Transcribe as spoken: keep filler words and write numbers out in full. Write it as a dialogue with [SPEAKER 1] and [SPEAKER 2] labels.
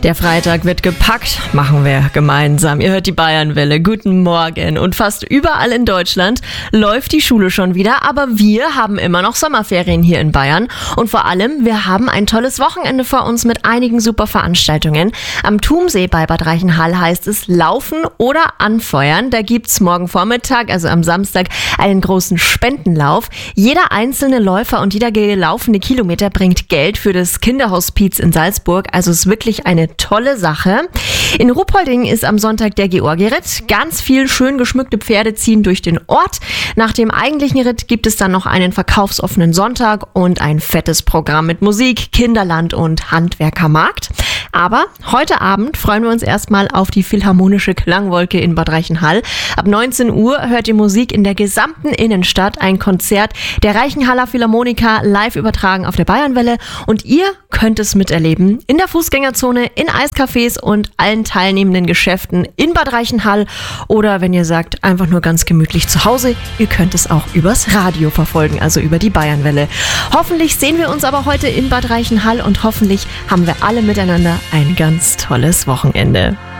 [SPEAKER 1] Der Freitag wird gepackt, machen wir gemeinsam. Ihr hört die Bayernwelle. Guten Morgen. Und fast überall in Deutschland läuft die Schule schon wieder, aber wir haben immer noch Sommerferien hier in Bayern. Und vor allem, wir haben ein tolles Wochenende vor uns mit einigen super Veranstaltungen. Am Thumsee bei Bad Reichenhall heißt es Laufen oder Anfeuern. Da gibt's morgen Vormittag, also am Samstag, einen großen Spendenlauf. Jeder einzelne Läufer und jeder gelaufene Kilometer bringt Geld für das Kinderhospiz in Salzburg. Also es ist wirklich eine tolle Sache. In Ruppolding ist am Sonntag der Georgi-Ritt. Ganz viel schön geschmückte Pferde ziehen durch den Ort. Nach dem eigentlichen Ritt gibt es dann noch einen verkaufsoffenen Sonntag und ein fettes Programm mit Musik, Kinderland und Handwerkermarkt. Aber heute Abend freuen wir uns erstmal auf die Philharmonische Klangwolke in Bad Reichenhall. Ab neunzehn Uhr hört ihr Musik in der gesamten Innenstadt, ein Konzert der Reichenhaller Philharmoniker live übertragen auf der Bayernwelle und ihr könnt es miterleben in der Fußgängerzone, in Eiscafés und allen teilnehmenden Geschäften in Bad Reichenhall oder wenn ihr sagt, einfach nur ganz gemütlich zu Hause, ihr könnt es auch übers Radio verfolgen, also über die Bayernwelle. Hoffentlich sehen wir uns aber heute in Bad Reichenhall und hoffentlich haben wir alle miteinander ein ganz tolles Wochenende.